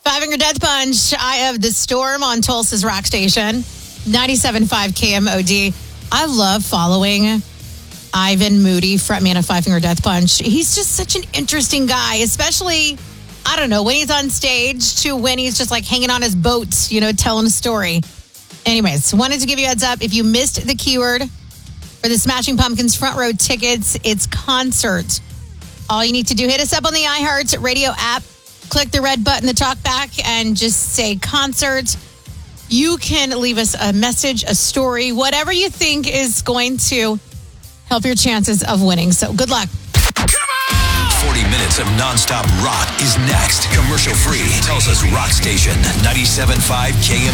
Five Finger Death Punch, Eye of the Storm on Tulsa's Rock Station, 97.5 KMOD. I love following Ivan Moody, frontman of Five Finger Death Punch. He's just such an interesting guy, especially, I don't know, when he's on stage to when he's just like hanging on his boat, telling a story. Anyways, wanted to give you a heads up. If you missed the keyword for the Smashing Pumpkins front row tickets, it's concert. All you need to do, hit us up on the iHeart Radio app, click the red button, the talk back, and just say concert. You can leave us a message, a story, whatever you think is going to help your chances of winning. So good luck. Come on! 40 minutes of nonstop rock is next. Commercial free. Tulsa's Rock Station, 97.5 KM.